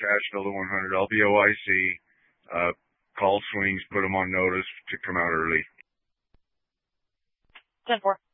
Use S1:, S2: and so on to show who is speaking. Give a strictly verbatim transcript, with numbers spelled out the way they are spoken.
S1: cash till the one hundred. I'll be O I C. Uh, call swings, put them on notice to come out early.
S2: ten four.